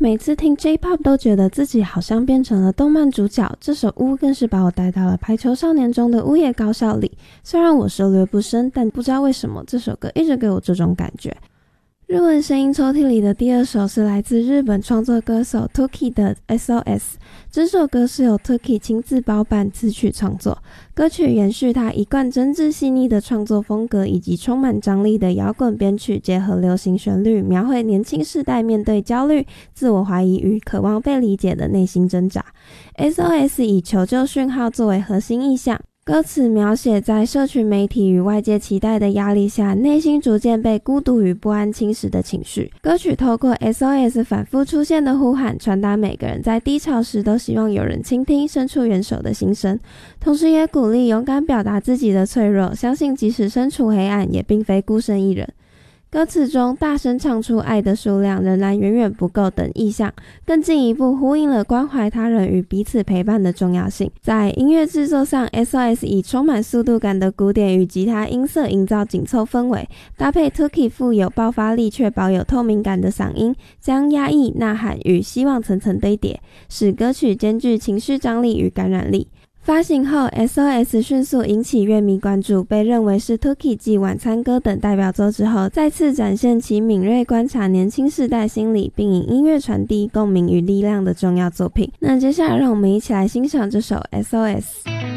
每次听 J-Pop 都觉得自己好像变成了动漫主角，这首巫更是把我带到了排球少年中的巫野高校里。虽然我涉略不深，但不知道为什么这首歌一直给我这种感觉。日文声音抽屉里的第二首是来自日本创作歌手 Toki 的 SOS， 这首歌是由 Toki 亲自包办词曲创作，歌曲延续他一贯真挚细腻的创作风格，以及充满张力的摇滚编曲，结合流行旋律，描绘年轻世代面对焦虑、自我怀疑与渴望被理解的内心挣扎。 SOS 以求救讯号作为核心意象，歌词描写在社群媒体与外界期待的压力下，内心逐渐被孤独与不安侵蚀的情绪。歌曲透过 SOS 反复出现的呼喊，传达每个人在低潮时都希望有人倾听，伸出援手的心声，同时也鼓励勇敢表达自己的脆弱，相信即使身处黑暗，也并非孤身一人。歌词中大声唱出爱的数量仍然远远不够等意象，更进一步呼应了关怀他人与彼此陪伴的重要性。在音乐制作上， SOS 以充满速度感的鼓点与吉他音色营造紧凑氛围，搭配 Toki 富有爆发力却保有透明感的嗓音，将压抑、呐喊与希望层层堆叠，使歌曲兼具情绪张力与感染力。发行后 SOS 迅速引起乐迷关注，被认为是 Toki 继晚餐歌等代表作之后，再次展现其敏锐观察年轻世代心理，并以音乐传递共鸣与力量的重要作品。那接下来让我们一起来欣赏这首 SOS。